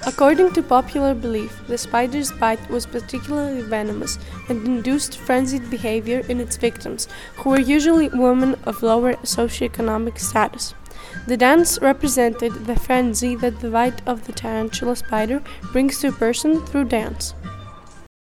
According to popular belief, the spider's bite was particularly venomous and induced frenzied behavior in its victims, who were usually women of lower socioeconomic status. The dance represented the frenzy that the bite of the tarantula spider brings to a person through dance.